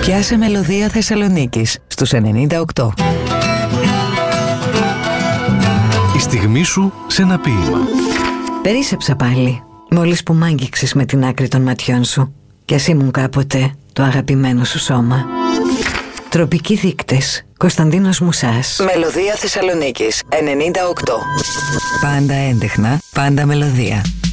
Πιάσε μελωδία Θεσσαλονίκης στους 98. Η στιγμή σου σε ένα ποίημα. Περίσσεψα πάλι, μόλις που μ' άγγιξες με την άκρη των ματιών σου. Κι ας ήμουν κάποτε το αγαπημένο σου σώμα. Τροπικοί δείκτες, Κωνσταντίνος Μουσάς. Μελωδία Θεσσαλονίκης 98. Πάντα έντεχνα, πάντα μελωδία.